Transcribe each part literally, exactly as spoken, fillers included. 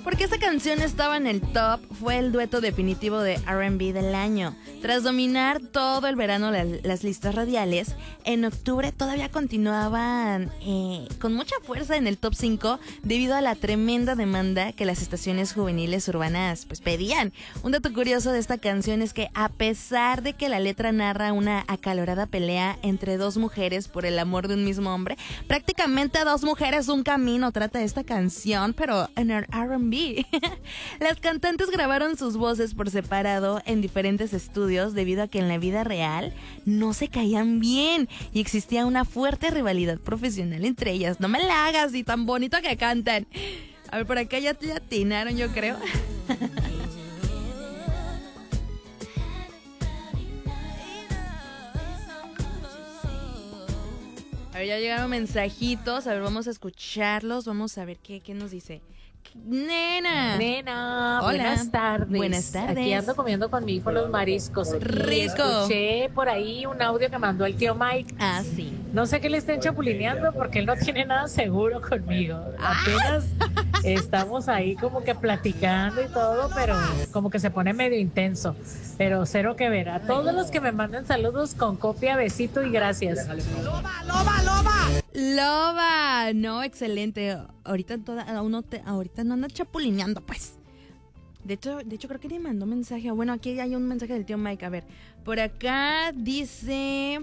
Porque esta canción estaba en el top, fue el dueto definitivo de R and B del año. Tras dominar todo el verano la, las listas radiales, en octubre todavía continuaban eh, con mucha fuerza en el top cinco debido a la tremenda demanda que las estaciones juveniles urbanas pues pedían. Un dato curioso de esta canción es que a pesar de que la letra narra una acalorada pelea entre dos mujeres por el amor de un mismo hombre, prácticamente dos mujeres un camino trata esta canción, pero en el R and B. Las cantantes grabaron sus voces por separado en diferentes estudios debido a que en la vida real no se caían bien y existía una fuerte rivalidad profesional entre ellas. No me la hagas y tan bonito que cantan. A ver, por acá ya te atinaron, yo creo. A ver, ya llegaron mensajitos. A ver, vamos a escucharlos. Vamos a ver qué, qué nos dice. Nena. Nena, hola. Buenas tardes. Buenas tardes. Aquí ando comiendo con mi hijo los mariscos. Rico. Y escuché por ahí un audio que mandó el tío Mike. Ah, sí. No sé qué le estén chapulineando porque él no tiene nada seguro conmigo. Ah. Apenas estamos ahí como que platicando y todo, pero como que se pone medio intenso. Pero cero que ver. A todos los que me manden saludos con copia, besito y gracias. ¡Loba, loba, loba! ¡Loba! No, excelente. Ahorita toda, uno te, ahorita no anda chapulineando, pues. De hecho, de hecho creo que le mandó mensaje. Bueno, aquí hay un mensaje del tío Mike. A ver, por acá dice...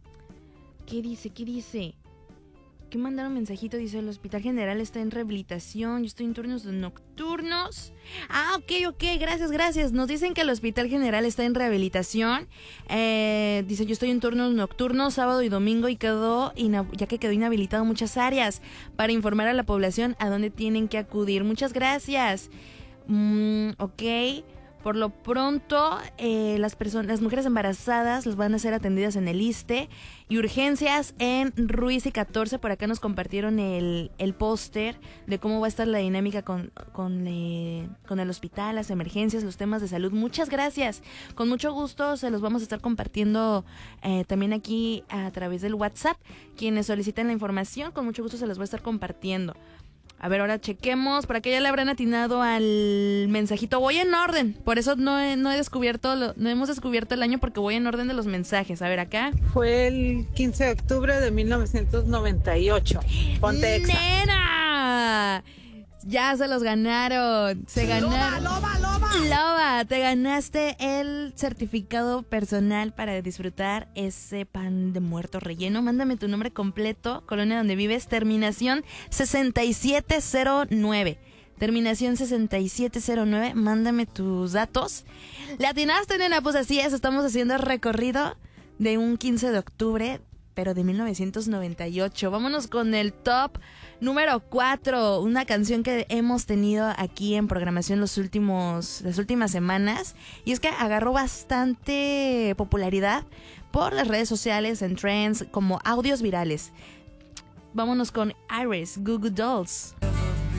¿Qué dice? ¿Qué dice? ¿Qué mandaron mensajito? Dice, el Hospital General está en rehabilitación, yo estoy en turnos nocturnos. Ah, ok, ok, gracias, gracias. Nos dicen que el Hospital General está en rehabilitación. Eh, dice, yo estoy en turnos nocturnos, sábado y domingo, y quedó, ya que quedó inhabilitado muchas áreas para informar a la población a dónde tienen que acudir. Muchas gracias. Mm, ok. Por lo pronto, eh, las personas, las mujeres embarazadas las van a ser atendidas en el ISSSTE y urgencias en Ruiz y catorce. Por acá nos compartieron el, el póster de cómo va a estar la dinámica con, con, eh, con el hospital, las emergencias, los temas de salud. Muchas gracias. Con mucho gusto se los vamos a estar compartiendo eh, también aquí a través del WhatsApp. Quienes soliciten la información, con mucho gusto se los voy a estar compartiendo. A ver, ahora chequemos. Por acá ya le habrán atinado al mensajito. Voy en orden. Por eso no he, no he descubierto, lo, no hemos descubierto el año porque voy en orden de los mensajes. A ver, acá. Fue el quince de octubre de mil novecientos noventa y ocho. Ponte Exa. ¡Nena! Ya se los ganaron. Se ganaron. ¡Loba, loba, loba! Loba, te ganaste el certificado personal para disfrutar ese pan de muerto relleno. Mándame tu nombre completo, colonia donde vives, terminación sesenta y siete cero nueve. Terminación sesenta y siete cero nueve. Mándame tus datos. ¿Le atinaste, nena? Pues así es. Estamos haciendo el recorrido de un quince de octubre, pero de mil novecientos noventa y ocho. Vámonos con el top número cuatro, una canción que hemos tenido aquí en programación los últimos, las últimas semanas, y es que agarró bastante popularidad por las redes sociales, en trends, como audios virales. Vámonos con Iris, Goo Goo Dolls.